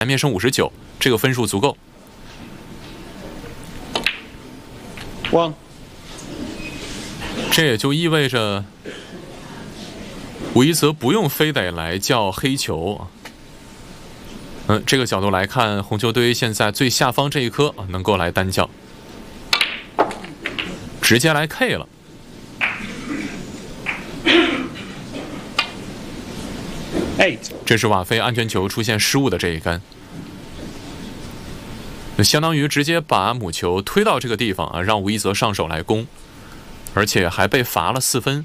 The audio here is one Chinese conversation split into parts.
面升59，这个分数足够。 1。 这也就意味着吴一泽不用非得来叫黑球。这个角度来看，红球队现在最下方这一颗能够来单叫，直接来 K 了。这是瓦菲安全球出现失误的这一杆，相当于直接把母球推到这个地方啊，让吴一泽上手来攻，而且还被罚了4分。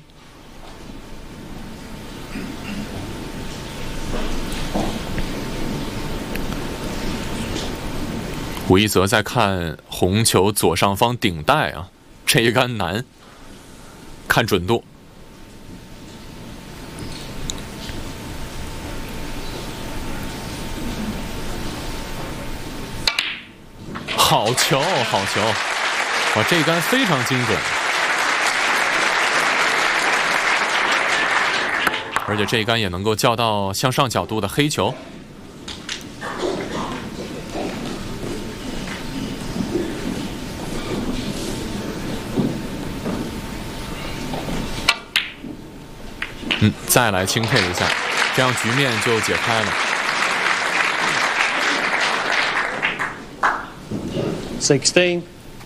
吴一泽在看红球左上方顶带啊，这一杆难，看准度。好球，好球！哇，这一杆非常精准，而且这一杆也能够叫到向上角度的黑球。再来轻配一下，这样局面就解开了。 16。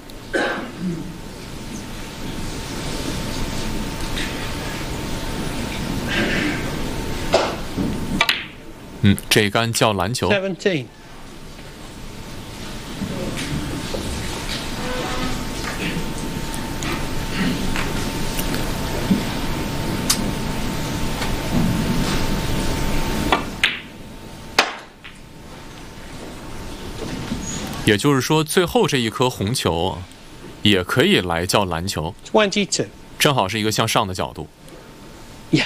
这一杆叫篮球。 17。 也就是说，最后这一颗红球也可以来叫篮球。 22。 正好是一个向上的角度。 Yeah。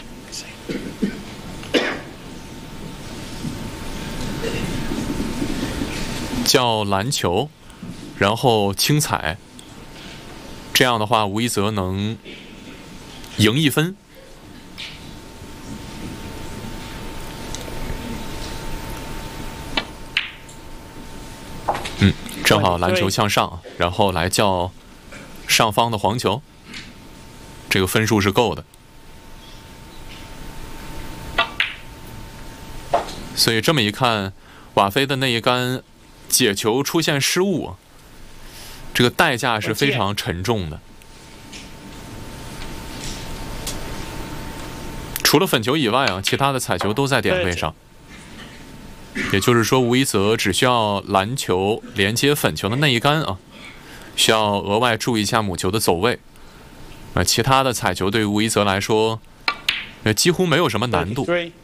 叫篮球，然后轻踩。这样的话，吴一泽能赢1分。正好篮球向上，然后来叫上方的黄球，这个分数是够的。所以这么一看，瓦菲的那一杆解球出现失误，这个代价是非常沉重的。除了粉球以外啊，其他的彩球都在点位上。也就是说，吴一泽只需要篮球连接粉球的那一杆啊，需要额外注意一下母球的走位。其他的彩球对于吴一泽来说，几乎没有什么难度。